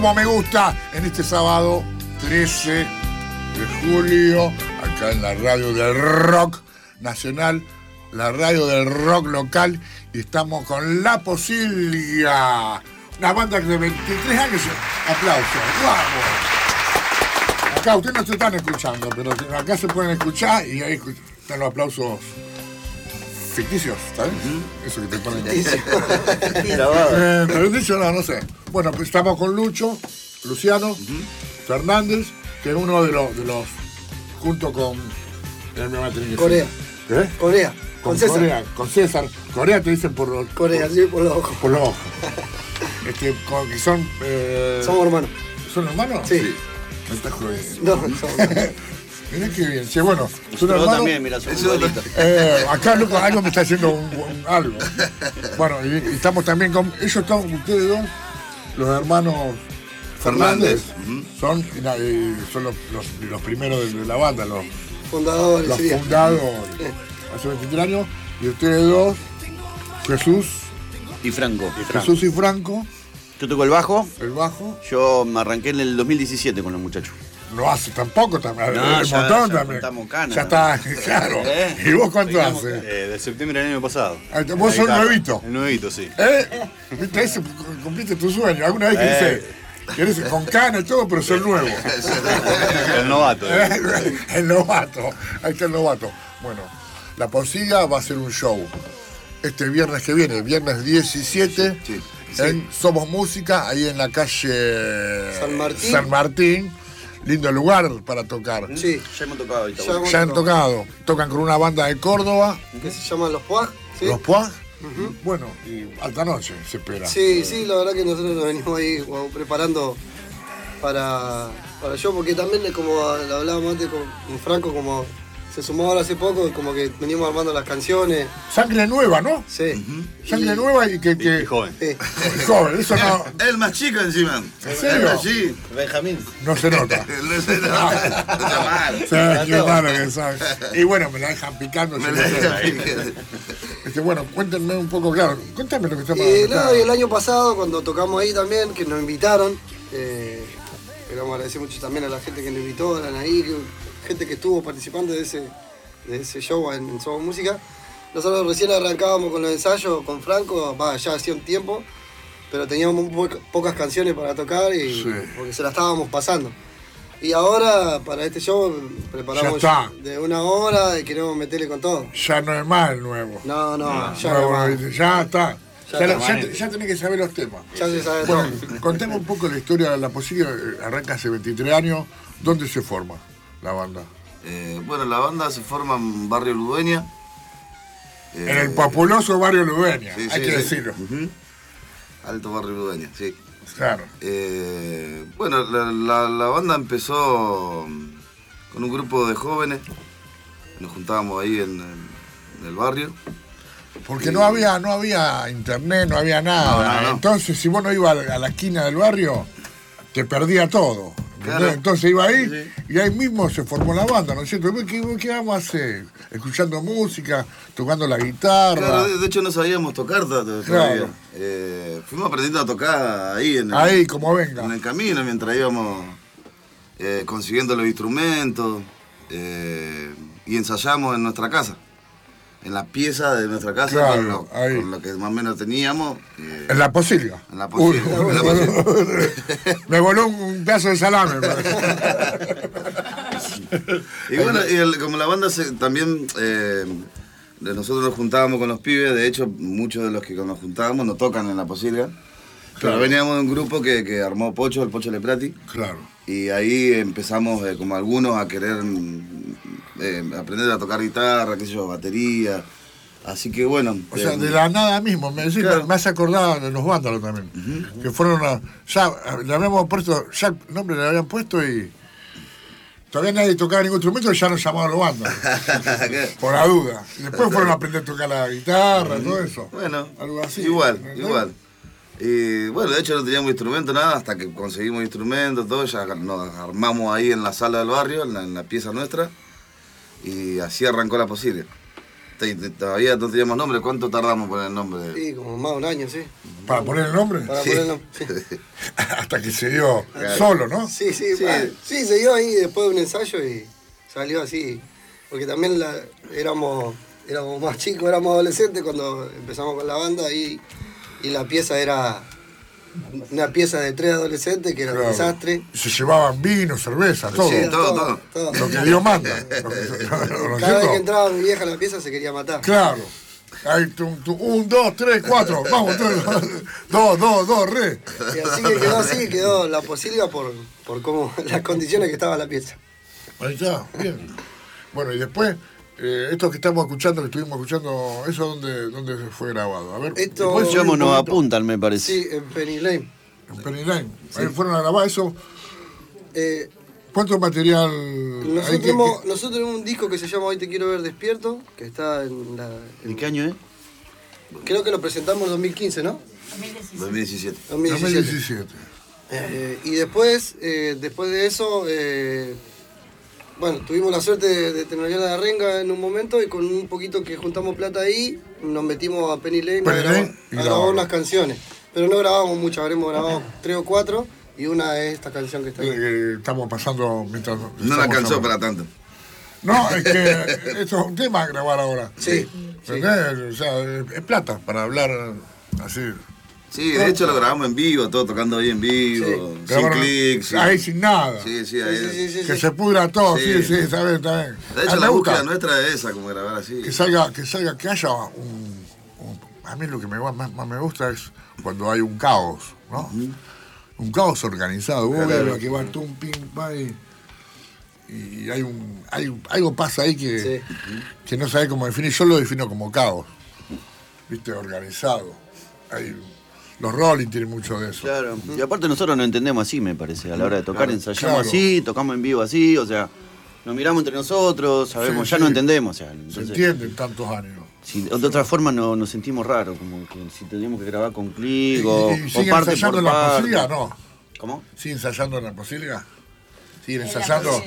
Como me gusta en este sábado 13 de julio, acá en la radio del rock nacional, la radio del rock local, y estamos con La Posilia, una banda de 23 años. Aplausos, vamos. Acá ustedes no se están escuchando, pero acá se pueden escuchar y ahí están los aplausos ficticios, ¿sabes? Eso que te ponen ahí. Ficticio no sé. Bueno, pues estamos con Luciano Fernández, que es uno de los junto con Corea. ¿Qué? Corea. Con César. Con César. Corea te dicen por los... Corea, sí, por los ojos. Por los ojos. Que son... Somos hermanos. ¿Son hermanos? Sí. Me estás jodiendo. No, somos hermanos. Mirá qué bien. Sí, bueno, son hermanos. También, mira, son igualitos. Acá, loco, algo me está haciendo algo. Bueno, y estamos también con... Ellos están, ustedes dos, los hermanos Fernández. Son los primeros de la banda, los fundadores. Los fundadores. Hace 23 años. Y ustedes dos, Jesús y Franco. Jesús y Franco. Yo toco el bajo. El bajo. Yo me arranqué en el 2017 con los muchachos. No hace tampoco también. No, ya también. Ya está, claro. ¿Y vos cuánto hace? De septiembre del año pasado. Vos sos nuevito. El nuevito, sí. ¿Viste? Eso cumpliste tu sueño. Alguna vez que dice, con cana y todo, pero sos nuevo. El novato. El novato. Ahí está el novato. Bueno, La Posilia va a hacer un show este viernes que viene, viernes 17, en Somos Música, ahí en la calle San Martín. Lindo lugar para tocar. Sí, ya hemos tocado ahorita. Ya han tocado. Tocan con una banda de Córdoba. Que se llaman Los Puag. ¿Sí? Los Puag. Bueno, y alta noche se espera. Sí, la verdad que nosotros nos venimos ahí preparando para el show, porque también, como lo hablábamos antes con Franco, como se sumó ahora hace poco, como que venimos armando las canciones. Sangre nueva, ¿no? Sí. Sangre nueva y que Y joven. Sí. joven, eso no. El más chico encima. ¿En serio? Sí, Benjamín. No se nota. No se nota. Está mal. Sí, qué malo que sabe. Y bueno, me la dejan picando. Bueno, cuéntenme un poco, claro. Cuéntame lo que estamos hablando. Y el año pasado, cuando tocamos ahí también, que nos invitaron, queremos agradecer mucho también a la gente que nos invitó, a Anaí, gente que estuvo participando de ese show en Somos Música. Nosotros recién arrancábamos con los ensayos con Franco, ya hacía un tiempo, pero teníamos pocas canciones para tocar porque se la estábamos pasando. Y ahora, para este show, preparamos de 1 hora y queremos meterle con todo. Ya no es más el nuevo. No, ya nuevo, no es más. ya está. Ya tenés que saber los temas. Ya se sabe bueno, todo. Contemos un poco la historia de La Posilia. Arranca hace 23 años. ¿Dónde se forma la banda? Bueno, la banda se forma en Barrio Ludueña. En el populoso Barrio Ludueña, hay que decirlo. Alto Barrio Ludueña, sí. Claro. Bueno, la banda empezó con un grupo de jóvenes. Nos juntábamos ahí en el barrio. Porque no había internet, no había nada. No. Entonces, si vos no ibas a la esquina del barrio, te perdía todo. Claro. Entonces iba ahí y ahí mismo se formó la banda, ¿no es cierto? ¿Qué vamos a hacer? Escuchando música, tocando la guitarra. Claro, de hecho no sabíamos tocar todavía. Claro. Fuimos aprendiendo a tocar ahí como venga. En el camino, mientras íbamos consiguiendo los instrumentos y ensayamos en nuestra casa. En la pieza de nuestra casa, claro, con lo que más o menos teníamos. En La Posilia. En La Posilia. Me voló un pedazo de salame. Y bueno, como la banda también, nosotros nos juntábamos con los pibes, de hecho muchos de los que nos juntábamos no tocan en La Posilia. Claro. Pero veníamos de un grupo que armó el Pocho Leprati. Claro. Y ahí empezamos como algunos a querer aprender a tocar guitarra, qué sé yo, batería. Así que bueno. O sea, de la nada mismo, claro. Me has acordado de los Vándalos también. Que fueron ya le habíamos puesto, ya el nombre le habían puesto y todavía nadie tocaba ningún instrumento y ya nos llamaban los Vándalos. Por la duda. Y después fueron a aprender a tocar la guitarra, todo eso. Bueno, algo así. Igual. Y bueno, de hecho no teníamos instrumento, nada, hasta que conseguimos instrumentos, todo, ya nos armamos ahí en la sala del barrio, en la pieza nuestra, y así arrancó La Posilia. todavía no teníamos nombre. ¿Cuánto tardamos en poner el nombre? Sí, como más de un año, sí. ¿Para poner el nombre? Para poner el nombre, sí. Hasta que se dio solo, ¿no? Sí, se dio ahí después de un ensayo y salió así. Porque también éramos más chicos, éramos adolescentes cuando empezamos con la banda y la pieza era una pieza de 3 adolescentes que era un desastre. Se llevaban vino, cerveza, todo. Sí, todo. Lo que Dios manda. Cada vez que entraba mi vieja a la pieza se quería matar. Claro. Ahí, 1, 2, 3, 4. Vamos, 2, re. Y así quedó la posilga por cómo, las condiciones que estaba la pieza. Ahí está, bien. Bueno, y después, esto que estamos escuchando, que estuvimos escuchando, ¿eso dónde fue grabado? A ver, Esto Nos apuntan, me parece. Sí, en Penny Lane. En Penny Lane. Ahí fueron a grabar eso. Eh, ¿Cuánto material nosotros hay tenemos un disco que se llama Hoy te quiero ver despierto, que está ¿En qué año es? Creo que lo presentamos en 2015, ¿no? 2017. 2017. Y después de eso, bueno, tuvimos la suerte de tener la renga en un momento y con un poquito que juntamos plata ahí, nos metimos a Penny Lane a grabar unas canciones. Pero no grabamos muchas, habremos grabado 3 o 4 y una es esta canción que está ahí. Estamos pasando mientras... No la alcanzó para tanto. No, es que esto es un tema a grabar ahora. Sí. ¿Entendés? O sea, es plata para hablar así. Sí, de hecho lo grabamos en vivo, todo tocando ahí en vivo, sin Grabaron clics. ahí sin nada. Sí, ahí. Que se pudra todo, sí, Sí. está bien. De hecho, la búsqueda nuestra es esa, como grabar así. Que salga, que haya a mí lo que más me gusta es cuando hay un caos, ¿no? Un caos organizado. Vos ves que va tum, pim, pa y algo pasa ahí que no sabés cómo definir. Yo lo defino como caos, ¿viste? Organizado. Los Rolling tienen mucho de eso. Claro. Y aparte nosotros no entendemos así, me parece. A la hora de tocar ensayamos Claro. así, tocamos en vivo así, o sea, nos miramos entre nosotros, sabemos, Sí, ya sí. no entendemos. O sea, Se entonces, entienden tantos años. si de otra forma nos sentimos raros, como que si teníamos que grabar con clic o ¿Y siguen parte ensayando por en la parte. posilga? No. ¿Cómo? ¿Siguen ensayando en la posilga? ¿Siguen ensayando?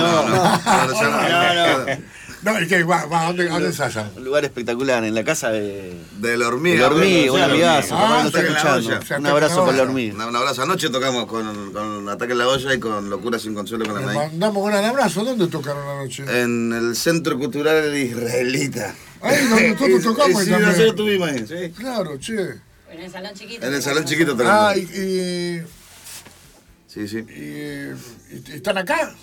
No, ¿y qué? ¿Dónde ensayan? Un lugar espectacular, en la casa de... Del Hormiga. El Hormiga, un amigazo, capaz que lo está Ataque en la escuchando. Olla. Un abrazo para el Hormiga. Un abrazo. Anoche tocamos con Ataque en la Olla y con Locura sin Consuelo con la Le Naí. mandamos un gran abrazo. ¿Dónde tocaron anoche? En el Centro Cultural Israelita. Ahí donde nosotros tocamos Sí, también. nosotros estuvimos ahí, sí. Claro, che. En el salón chiquito. En el salón chiquito Ah, tocamos. y Sí. ¿y están acá?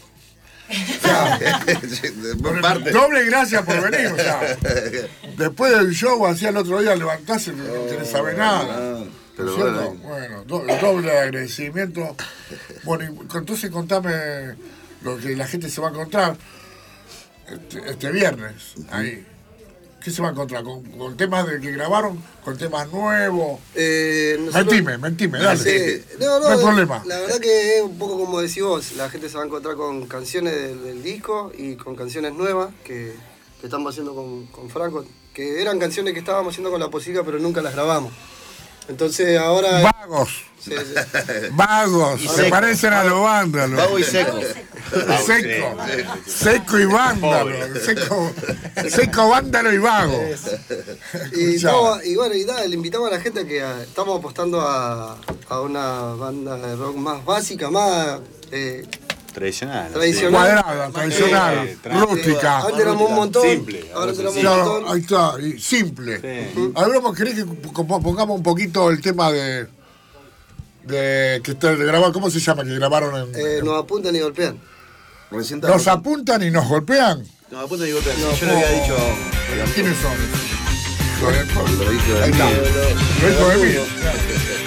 Por parte. Doble gracias por venir, o sea. Después del show, hacía el otro día levantarse, no querés saber nada. Pero ¿Cierto? Bueno, doble agradecimiento. Bueno, y entonces contame lo que la gente se va a encontrar este viernes, ahí. ¿Qué se va a encontrar? ¿Con temas de que grabaron? ¿Con temas nuevos? Mentime, dale. Sí. No hay problema. La verdad que es un poco como decís vos, la gente se va a encontrar con canciones del disco y con canciones nuevas que estamos haciendo con Franco, que eran canciones que estábamos haciendo con la posilga pero nunca las grabamos. Entonces ahora... Vagos. Sí. Vagos, se seco. parecen a los vándalos. Vago y seco. Seco y vándalo. Seco, vándalo y vago. Y bueno, le invitamos a la gente que estamos apostando a una banda de rock más básica, más Tradicional. Cuadrada, tradicional, rústica. Antes éramos un montón, Simple, ahora tenemos un Claro, montón. ahí está, y simple. Sí. A ver, ¿querés que pongamos un poquito el tema de que grabaron? ¿Cómo se llama? Que grabaron en. Nos apuntan y golpean. Recién Nos apuntan y nos golpean. No, apunta y golpea. Yo le había dicho... ¿Quiénes son? Lo dije de Ahí está. mí. Lo dijo de mí.